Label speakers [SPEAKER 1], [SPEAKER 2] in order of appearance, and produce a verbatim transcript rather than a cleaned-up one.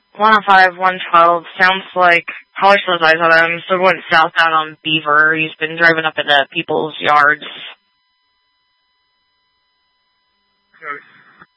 [SPEAKER 1] one oh five, one twelve. Sounds like Polish those eyes on him. So went southbound on Beaver. He's been driving up into people's yards.